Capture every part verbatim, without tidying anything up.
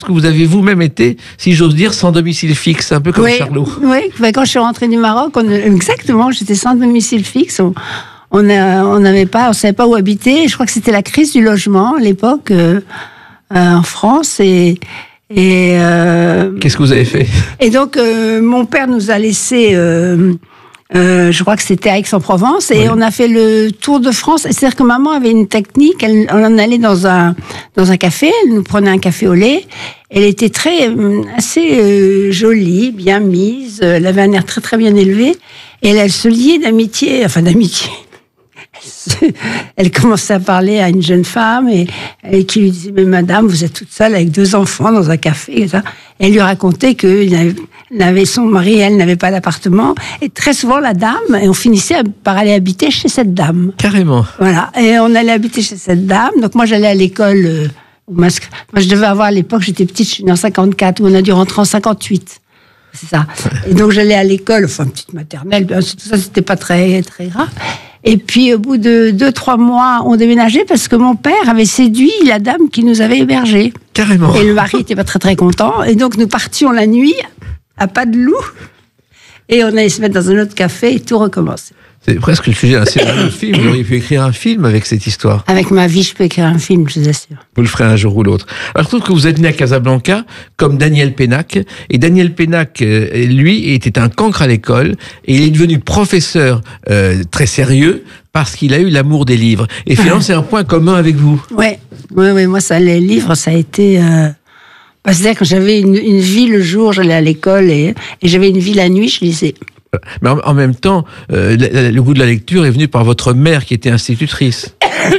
que vous avez vous-même été, si j'ose dire, sans domicile fixe, un peu comme oui, Charlot. Oui, quand je suis rentrée du Maroc, on, exactement, j'étais sans domicile fixe. On, on n'avait pas, on savait pas où habiter. Je crois que c'était la crise du logement à l'époque euh, euh, en France. Et, et euh, qu'est-ce que vous avez fait? Et donc, euh, mon père nous a laissé. Euh, Euh, je crois que c'était à Aix-en-Provence, et oui. on a fait le tour de France. C'est-à-dire que maman avait une technique, elle, on en allait dans un, dans un café, elle nous prenait un café au lait, elle était très, assez euh, jolie, bien mise, elle avait un air très très bien élevé, et elle, elle se liait d'amitié, enfin d'amitié. Elle commençait à parler à une jeune femme et, et qui lui disait, mais madame, vous êtes toute seule avec deux enfants dans un café, et ça. Et elle lui racontait que n'avait son mari, elle n'avait pas d'appartement, et très souvent la dame, et on finissait par aller habiter chez cette dame. Carrément. Voilà, et on allait habiter chez cette dame. Donc moi j'allais à l'école, euh, moi je devais avoir à l'époque, j'étais petite, je suis née en cinquante-quatre, où on a dû rentrer en cinquante-huit. C'est ça. Et donc j'allais à l'école, enfin petite maternelle, tout ça c'était pas très très grave. Et puis au bout de deux trois mois, on déménageait parce que mon père avait séduit la dame qui nous avait hébergés. Carrément. Et le mari était pas très très content. Et donc nous partions la nuit à pas de loup et on allait se mettre dans un autre café et tout recommencer. C'est presque le sujet d'un scénario de film. Vous auriez pu écrire un film avec cette histoire. Avec ma vie, je peux écrire un film, je vous assure. Vous le ferez un jour ou l'autre. Alors, je trouve que vous êtes né à Casablanca, comme Daniel Pénac. Et Daniel Pénac, lui, était un cancre à l'école. Et il est devenu professeur euh, très sérieux parce qu'il a eu l'amour des livres. Et finalement, c'est un point commun avec vous. Oui, oui, oui. Moi, ça, les livres, ça a été... Euh... C'est-à-dire que j'avais une, une vie le jour, j'allais à l'école, et, et j'avais une vie la nuit, je lisais. Mais en, en même temps, euh, le, le goût de la lecture est venu par votre mère qui était institutrice.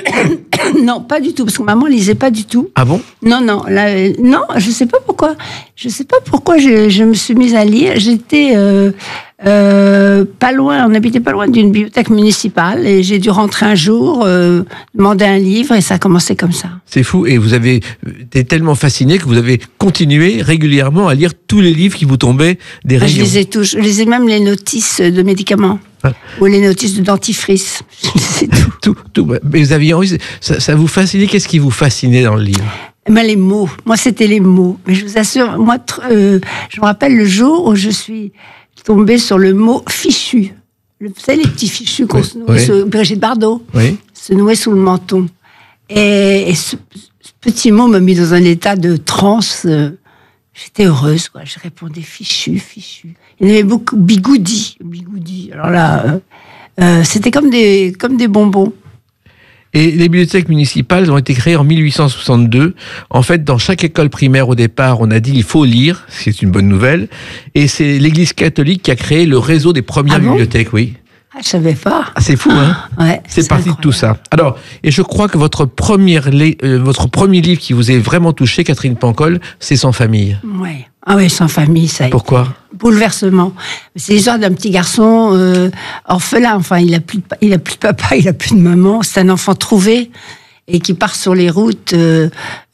Non, pas du tout, parce que maman lisait pas du tout. Ah bon? Non, non, là, non, je sais pas pourquoi. Je sais pas pourquoi je, je me suis mise à lire. J'étais euh, euh, pas loin, on habitait pas loin d'une bibliothèque municipale, et j'ai dû rentrer un jour, euh, demander un livre, et ça a commencé comme ça. C'est fou, et vous avez été tellement fasciné que vous avez continué régulièrement à lire tous les livres qui vous tombaient des rayons. Je lisais tous, je lisais même les notices de médicaments. Ah. Ou les notices de dentifrice. C'est tout. tout, tout. Mais vous aviez envie, ça, ça vous fascinait. Qu'est-ce qui vous fascinait dans le livre? Ben, les mots. Moi, c'était les mots. Mais je vous assure, moi, euh, je me rappelle le jour où je suis tombée sur le mot fichu. Le, vous savez, les petits fichus qu'on oui, se nouait oui. sous, Brigitte Bardot, oui. se nouait sous le menton. Et, et ce, ce petit mot m'a mis dans un état de transe. Euh, J'étais heureuse, quoi. Je répondais fichu, fichu. Il y en avait beaucoup, bigoudi, bigoudi. Alors là, euh, euh, c'était comme des, comme des bonbons. Et les bibliothèques municipales ont été créées en mille huit cent soixante-deux. En fait, dans chaque école primaire, au départ, on a dit il faut lire, c'est une bonne nouvelle. Et c'est l'Église catholique qui a créé le réseau des premières ah bon bibliothèques, oui. Ah, je savais pas. Ah, c'est fou, hein? Ouais, c'est parti incroyable. De tout ça. Alors, et je crois que votre, première, euh, votre premier livre qui vous est vraiment touché, Catherine Pancol, c'est Sans famille. Ouais. Ah oui, Sans famille, ça a Pourquoi? été bouleversement. C'est l'histoire d'un petit garçon euh, orphelin. Enfin, il a plus de, il a plus de papa, il a plus de maman. C'est un enfant trouvé et qui part sur les routes, euh,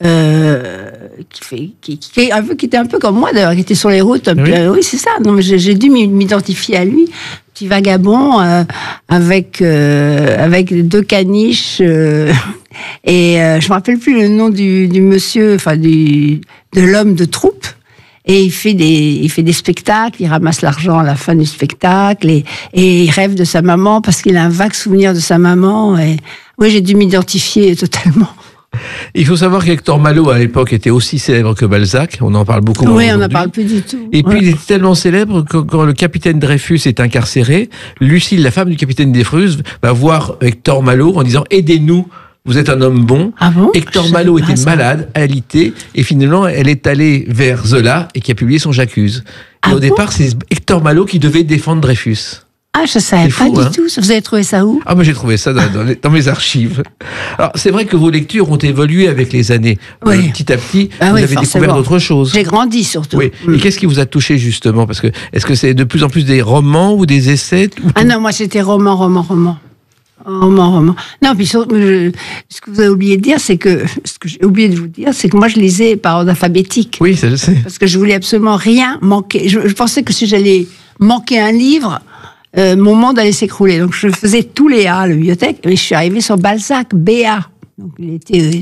euh, qui, fait, qui, qui, est un peu, qui était un peu comme moi d'ailleurs, qui était sur les routes. Un oui, peu, oui c'est ça. Non, mais j'ai, j'ai dû m'identifier à lui. Petit vagabond euh, avec euh, avec deux caniches euh, et euh, je me rappelle plus le nom du, du monsieur, enfin du de l'homme de troupe. Et il fait des, il fait des spectacles, il ramasse l'argent à la fin du spectacle, et, et il rêve de sa maman parce qu'il a un vague souvenir de sa maman. Et oui, j'ai dû m'identifier totalement. Il faut savoir qu'Hector Malot, à l'époque, était aussi célèbre que Balzac. On en parle beaucoup. Oui, on n'en parle plus du tout. Et puis, ouais. il était tellement célèbre que quand le capitaine Dreyfus est incarcéré, Lucille, la femme du capitaine Dreyfus, va voir Hector Malot en disant « Aidez-nous ». Vous êtes un homme bon. Ah bon? Hector Malot était malade, alité, et finalement, elle est allée vers Zola et qui a publié son J'accuse. Et ah au bon départ, c'est Hector Malot qui devait défendre Dreyfus. Ah, je ne savais pas fou, hein. du tout. Vous avez trouvé ça où? Ah, moi j'ai trouvé ça dans, dans, les, dans mes archives. Alors, c'est vrai que vos lectures ont évolué avec les années. Oui. Euh, petit à petit, ah vous oui, avez forcément. découvert d'autres choses. J'ai grandi surtout. Oui. Mm. Et qu'est-ce qui vous a touché justement? Parce que est-ce que c'est de plus en plus des romans ou des essais? Ah non, moi c'était roman, roman, roman. Roman, roman. Non, puis ce que vous avez oublié de dire, c'est que ce que j'ai oublié de vous dire, c'est que moi je lisais par ordre alphabétique. Oui, ça je sais. Parce que je voulais absolument rien manquer. Je, je pensais que si j'allais manquer un livre, euh, mon monde allait s'écrouler. Donc je faisais tous les A à la bibliothèque, et je suis arrivée sur Balzac, B A. Donc il était euh,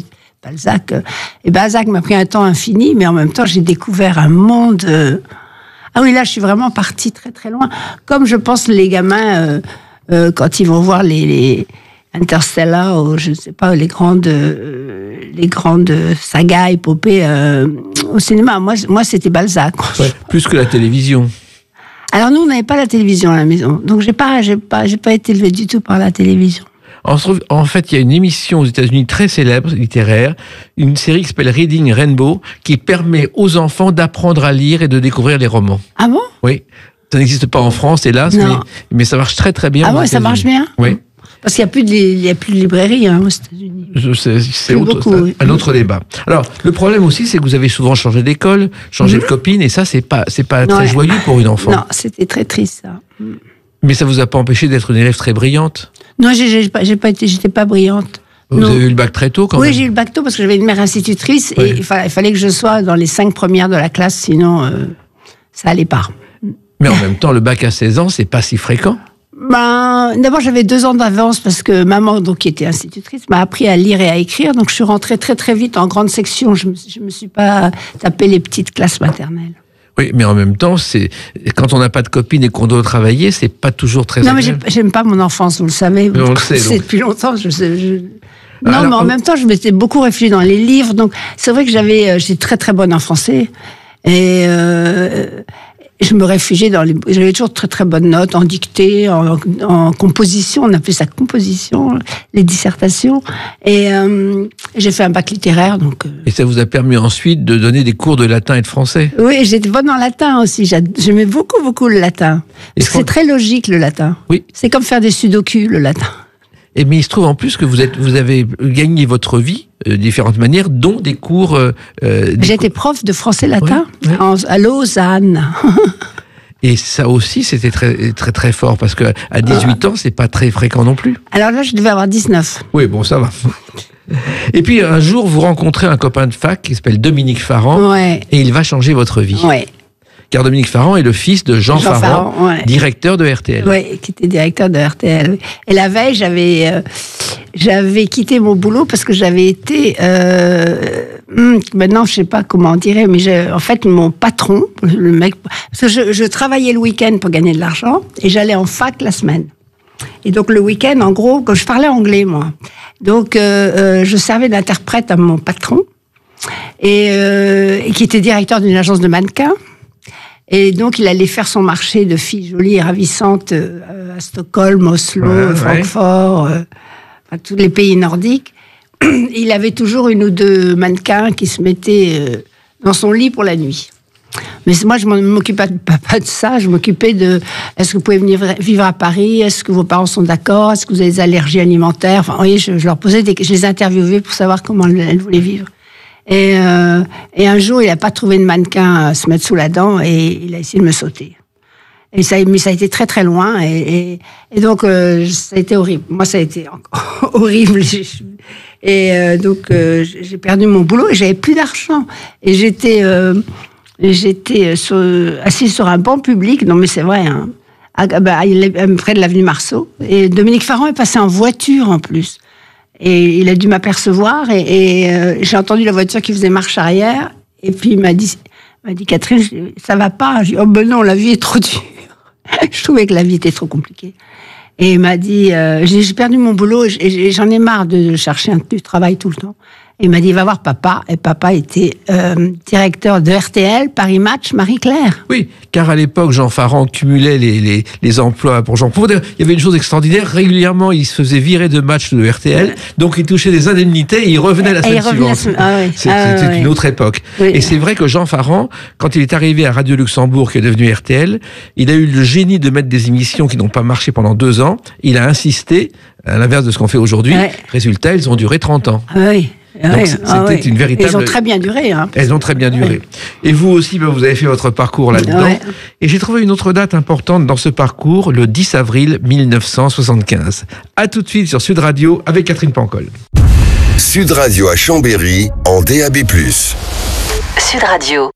Balzac. Euh, et Balzac m'a pris un temps infini, mais en même temps, j'ai découvert un monde... Euh... Ah oui, là, je suis vraiment partie très, très loin. Comme je pense les gamins, euh, euh, quand ils vont voir les... les... Interstellar, ou je ne sais pas, les grandes, euh, les grandes sagas, épopées euh, au cinéma. Moi, moi, c'était Balzac. Ouais, plus que la télévision. Alors nous, on n'avait pas la télévision à la maison, donc j'ai pas, j'ai pas, j'ai pas été élevée du tout par la télévision. En, en fait, il y a une émission aux États-Unis très célèbre, littéraire, une série qui s'appelle Reading Rainbow, qui permet aux enfants d'apprendre à lire et de découvrir les romans. Ah bon ? Oui. Ça n'existe pas en France, hélas, mais, mais ça marche très très bien. Ah bon, ça marche bien ? Oui. Parce qu'il n'y a plus de, il y a plus de librairie hein, aux États-Unis. Je sais, c'est autre, beaucoup, un, oui. un autre débat. Alors, le problème aussi, c'est que vous avez souvent changé d'école, changé mmh. de copine, et ça, c'est pas, c'est pas ouais. très joyeux pour une enfant. Non, c'était très triste, ça. Mais ça vous a pas empêché d'être une élève très brillante ? Non, j'ai, j'ai pas, j'ai pas été, j'étais pas brillante. Vous non. avez eu le bac très tôt, quand oui, même ? Oui, j'ai eu le bac tôt parce que j'avais une mère institutrice, ouais. et il fallait, il fallait que je sois dans les cinq premières de la classe, sinon, euh, ça allait pas. Mais en même temps, le bac à seize ans, c'est pas si fréquent. Ben, d'abord, j'avais deux ans d'avance parce que maman, donc, qui était institutrice, m'a appris à lire et à écrire. Donc, je suis rentrée très, très vite en grande section. Je me, je me suis pas tapé les petites classes maternelles. Oui, mais en même temps, c'est quand on n'a pas de copine et qu'on doit travailler, c'est pas toujours très Non, agréable. mais j'aime pas mon enfance, vous le savez. Mais on le sait, c'est depuis longtemps. Je sais, je... Non, Alors, mais en même temps, je m'étais beaucoup réfugiée dans les livres. Donc, c'est vrai que j'avais, j'étais très, très bonne en français. Et, euh, je me réfugiais dans les... J'avais toujours très très bonnes notes en dictée, en, en composition, on appelait ça composition, les dissertations. Et euh, j'ai fait un bac littéraire, donc... Euh... Et ça vous a permis ensuite de donner des cours de latin et de français ? Oui, j'étais bonne en latin aussi. J'aimais beaucoup beaucoup le latin. Parce que c'est très logique le latin. Oui. C'est comme faire des sudoku, le latin. Et mais il se trouve en plus que vous êtes, vous avez gagné votre vie de euh, différentes manières, dont des cours. Euh, J'étais cours... prof de français-latin oui, oui. à Lausanne. Et ça aussi, c'était très très très fort parce que à dix-huit ans, c'est pas très fréquent non plus. Alors là, je devais avoir dix-neuf. Oui, bon, ça va. Et puis un jour, vous rencontrez un copain de fac qui s'appelle Dominique Farran, ouais. et il va changer votre vie. Ouais. Car Dominique Farran est le fils de Jean, Jean Farran, Farran ouais. directeur de R T L. Oui, qui était directeur de R T L. Et la veille, j'avais, euh, j'avais quitté mon boulot parce que j'avais été... Euh, maintenant, je ne sais pas comment on dirait, mais j'ai, en fait, mon patron, le mec... Parce que je, je travaillais le week-end pour gagner de l'argent et j'allais en fac la semaine. Et donc, le week-end, en gros, quand je parlais anglais, moi. Donc, euh, euh, je servais d'interprète à mon patron et, euh, et qui était directeur d'une agence de mannequins. Et donc, il allait faire son marché de filles jolies et ravissantes euh, à Stockholm, Oslo, ouais, Francfort, ouais. euh, enfin, tous les pays nordiques. Il avait toujours une ou deux mannequins qui se mettaient euh, dans son lit pour la nuit. Mais moi, je ne m'occupais pas, pas de ça. Je m'occupais de est-ce que vous pouvez venir vivre à Paris ? Est-ce que vos parents sont d'accord ? Est-ce que vous avez des allergies alimentaires ? Enfin, vous voyez, je, je leur posais des, je les interviewais pour savoir comment elles voulaient vivre. Et, euh, et un jour, il n'a pas trouvé de mannequin à se mettre sous la dent et il a essayé de me sauter. Et ça, mais ça a été très très loin et, et, et donc euh, ça a été horrible. Moi, ça a été horrible. Et euh, donc euh, j'ai perdu mon boulot et j'avais plus d'argent. Et j'étais, euh, j'étais sur, assise sur un banc public. Non, mais c'est vrai. Hein, à, bah, près de l'avenue Marceau. Et Dominique Farran est passé en voiture en plus. Et il a dû m'apercevoir et, et euh, j'ai entendu la voiture qui faisait marche arrière. Et puis il m'a dit, il m'a dit Catherine, ça va pas. J'ai dit, oh ben non, la vie est trop dure. Je trouvais que la vie était trop compliquée. Et il m'a dit, euh, j'ai, j'ai perdu mon boulot et j'en ai marre de chercher un, du travail tout le temps. Et il m'a dit, va voir papa. Et papa était euh, directeur de R T L, Paris Match, Marie-Claire. Oui, car à l'époque, Jean Farran cumulait les, les, les emplois pour Jean Paul. Il y avait une chose extraordinaire, régulièrement, il se faisait virer de match de R T L, donc il touchait des indemnités et il revenait la semaine suivante. Ah oui. C'était ah c'est oui. une autre époque. Oui. Et c'est vrai que Jean Farran, quand il est arrivé à Radio Luxembourg, qui est devenu R T L, il a eu le génie de mettre des émissions qui n'ont pas marché pendant deux ans. Il a insisté, à l'inverse de ce qu'on fait aujourd'hui. Ouais. Résultat, ils ont duré trente ans. Ah oui. Donc, ouais, c'était ah ouais. une véritable... Elles ont très bien duré. Hein. Elles ont très bien duré. Ouais. Et vous aussi, ben, vous avez fait votre parcours là-dedans. Ouais. Et j'ai trouvé une autre date importante dans ce parcours, le dix avril mille neuf cent soixante-quinze. À tout de suite sur Sud Radio avec Catherine Pancol. Sud Radio à Chambéry en D A B plus. Sud Radio.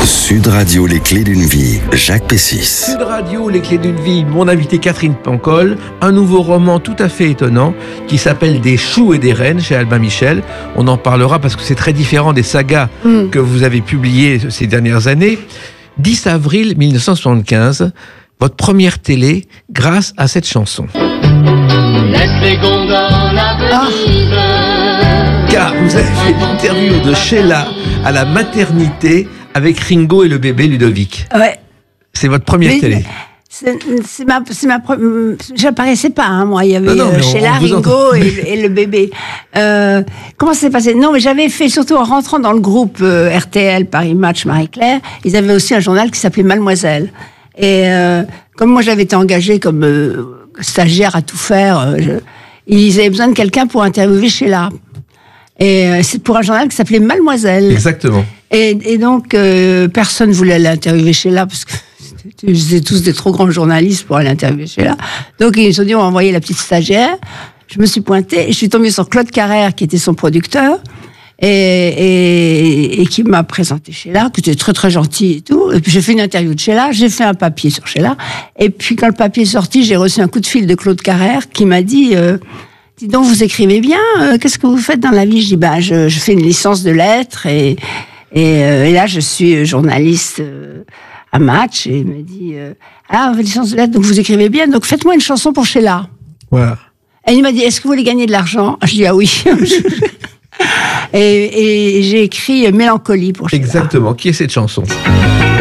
Sud Radio, les clés d'une vie, Jacques Pessis. Sud Radio, les clés d'une vie, mon invité Catherine Pancol, un nouveau roman tout à fait étonnant qui s'appelle Des choux et des reines chez Albin Michel. On en parlera parce que c'est très différent des sagas mm. que vous avez publiées ces dernières années. dix avril mille neuf cent soixante-quinze, votre première télé grâce à cette chanson. Laisse les gondoles à Venise. Ah. Car vous avez fait l'interview de Sheila à la maternité avec Ringo et le bébé Ludovic. Ouais. C'est votre première mais, télé. C'est, c'est ma, c'est ma, j'apparaissais pas, hein, moi. Il y avait non, non, euh, Sheila, Ringo et, et le bébé. Euh, comment ça s'est passé? Non, mais j'avais fait, surtout en rentrant dans le groupe euh, R T L, Paris Match, Marie-Claire, ils avaient aussi un journal qui s'appelait Mademoiselle. Et euh, comme moi, j'avais été engagée comme euh, stagiaire à tout faire, euh, je, ils avaient besoin de quelqu'un pour interviewer Sheila. Et euh, c'est pour un journal qui s'appelait Mademoiselle. Exactement. Et, et donc, euh, personne ne voulait l'interviewer Sheila parce que c'était tous des trop grands journalistes pour aller interviewer Sheila. Donc, ils se sont dit, on va envoyer la petite stagiaire. Je me suis pointée et je suis tombée sur Claude Carrère, qui était son producteur, et, et, et qui m'a présenté Sheila, qui était très très gentil et tout. Et puis, j'ai fait une interview de Sheila, j'ai fait un papier sur Sheila. Et puis, quand le papier est sorti, j'ai reçu un coup de fil de Claude Carrère qui m'a dit... Euh, dis donc, vous écrivez bien, euh, qu'est-ce que vous faites dans la vie? Je dis, bah, je, je fais une licence de lettres et, et, euh, et là, je suis journaliste euh, à Match. Et il me dit, euh, ah, votre licence de lettres, donc vous écrivez bien, donc faites-moi une chanson pour Sheila. Voilà. Et il m'a dit, est-ce que vous voulez gagner de l'argent? Je dis, ah oui. et, et j'ai écrit Mélancolie pour Sheila. Exactement. Qui est cette chanson?